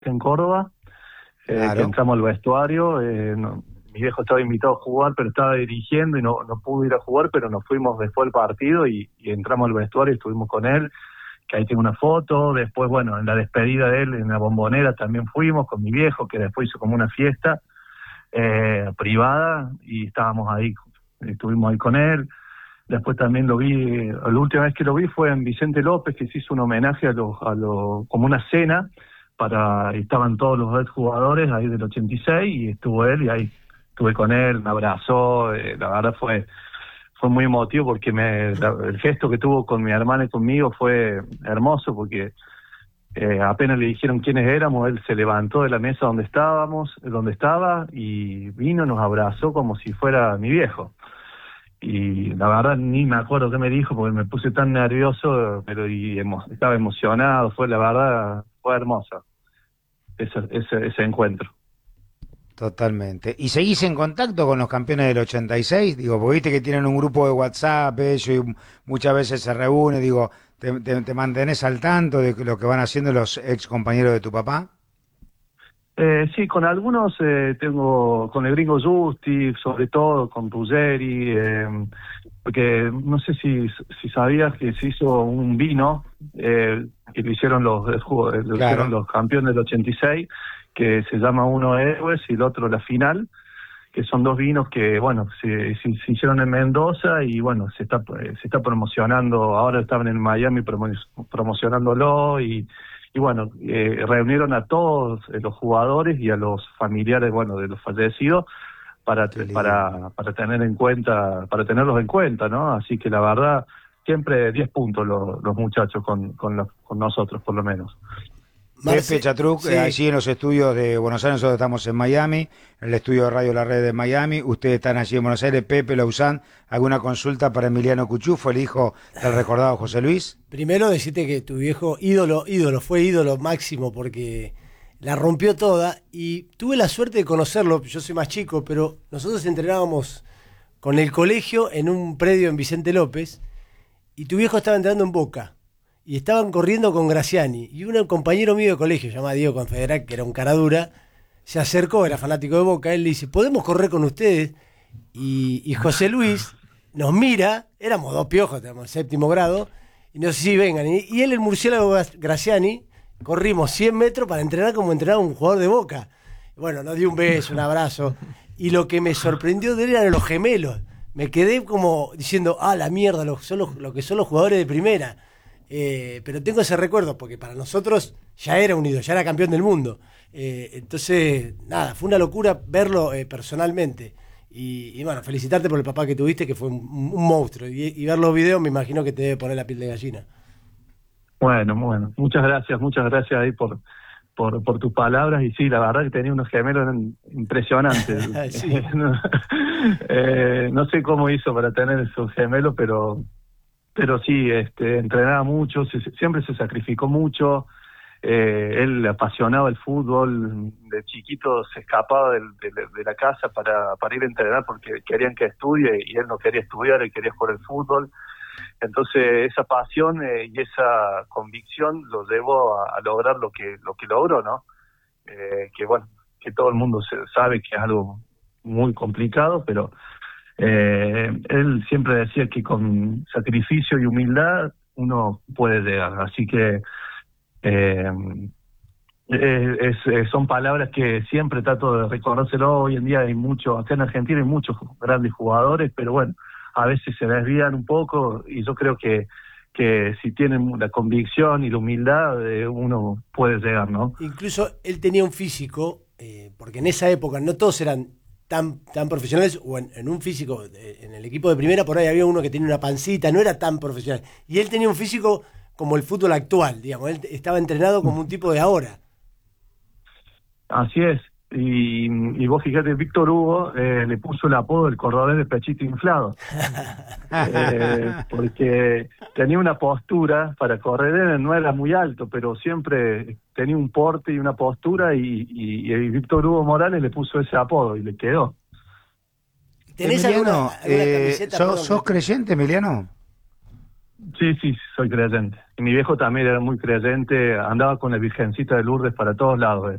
en Córdoba, que entramos al vestuario. Mi viejo estaba invitado a jugar, pero estaba dirigiendo y no pudo ir a jugar, pero nos fuimos después del partido y entramos al vestuario y estuvimos con él, que ahí tengo una foto. Después, bueno, en la despedida de él, en la Bombonera, también fuimos con mi viejo, que después hizo como una fiesta privada y estábamos ahí, estuvimos ahí con él. Después también lo vi, la última vez que lo vi fue en Vicente López, que se hizo un homenaje como una cena, estaban todos los exjugadores ahí del 86 y estuvo él y ahí estuve con él, me abrazó. La verdad fue muy emotivo porque el gesto que tuvo con mi hermana y conmigo fue hermoso, porque apenas le dijeron quiénes éramos, él se levantó de la mesa donde estaba y vino, nos abrazó como si fuera mi viejo. Y la verdad ni me acuerdo qué me dijo porque me puse tan nervioso, pero estaba emocionado. La verdad fue hermosa ese encuentro. Totalmente. ¿Y seguís en contacto con los campeones del 86? Digo, porque viste que tienen un grupo de WhatsApp ellos y muchas veces se reúnen. Digo, ¿te mantenés al tanto de lo que van haciendo los ex compañeros de tu papá? Sí, con algunos tengo, con el gringo Justi, sobre todo con Ruggeri, porque no sé si sabías que se hizo un vino que lo hicieron Claro. los campeones del 86, que se llama uno Héroes y el otro La Final, que son dos vinos que, bueno, se hicieron en Mendoza y, bueno, se está promocionando. Ahora estaban en Miami promocionándolo y bueno, reunieron a todos los jugadores y a los familiares, bueno, de los fallecidos Qué lindo. para tenerlos en cuenta, ¿no? Así que la verdad, siempre 10 puntos los muchachos con nosotros, por lo menos. Pepe Marce, Chatruc, sí, allí en los estudios de Buenos Aires, nosotros estamos en Miami, en el estudio de Radio La Red de Miami, ustedes están allí en Buenos Aires. Pepe Lauzán, ¿alguna consulta para Emiliano Cuchufo, el hijo del recordado José Luis? primero decirte que tu viejo fue ídolo máximo porque la rompió toda y tuve la suerte de conocerlo. Yo soy más chico, pero nosotros entrenábamos con el colegio en un predio en Vicente López y tu viejo estaba entrenando en Boca y estaban corriendo con Graciani y un compañero mío de colegio llamado Diego Confederac, que era un cara dura, se acercó, era fanático de Boca. Él le dice: ¿podemos correr con ustedes? Y José Luis nos mira, éramos dos piojos, teníamos séptimo grado, y nos dice: sí, vengan. Y él, el murciélago Graciani, corrimos 100 metros para entrenar como entrenaba un jugador de Boca. Bueno, nos dio un beso, un abrazo, y lo que me sorprendió de él eran los gemelos. Me quedé como diciendo: la mierda, lo que son los jugadores de primera. Pero tengo ese recuerdo, porque para nosotros ya era un ídolo, ya era campeón del mundo. Entonces, nada, fue una locura verlo personalmente. Y bueno, felicitarte por el papá que tuviste, que fue un monstruo. Y ver los videos me imagino que te debe poner la piel de gallina. Bueno, muchas gracias ahí por tus palabras. Y sí, la verdad que tenía unos gemelos impresionantes. Sí. No sé cómo hizo para tener esos gemelos, pero sí, entrenaba mucho, siempre se sacrificó mucho. Él apasionaba el fútbol, de chiquito se escapaba de la casa para ir a entrenar porque querían que estudie y él no quería estudiar, él quería jugar el fútbol. Entonces esa pasión y esa convicción lo llevó a lograr lo que logró, ¿no? Que bueno, que todo el mundo sabe que es algo muy complicado, pero él siempre decía que con sacrificio y humildad uno puede llegar. Así que eh, son palabras que siempre trato de recordárselo. Hoy en día acá en Argentina hay muchos grandes jugadores, pero bueno, a veces se desvían un poco y yo creo que si tienen la convicción y la humildad, uno puede llegar, ¿no? Incluso él tenía un físico, porque en esa época no todos eran tan profesionales, o en un físico, en el equipo de primera por ahí había uno que tenía una pancita, no era tan profesional. Y él tenía un físico como el fútbol actual, digamos, él estaba entrenado como un tipo de ahora. Así es. Y vos fíjate, Víctor Hugo le puso el apodo del cordobés de pechito inflado, porque tenía una postura para correr, él no era muy alto, pero siempre tenía un porte y una postura, y Víctor Hugo Morales le puso ese apodo y le quedó. ¿Tenés alguna Emiliano, camiseta? Perdón, ¿sos creyente, Emiliano? Sí, sí, soy creyente. Y mi viejo también era muy creyente, andaba con la Virgencita de Lourdes para todos lados.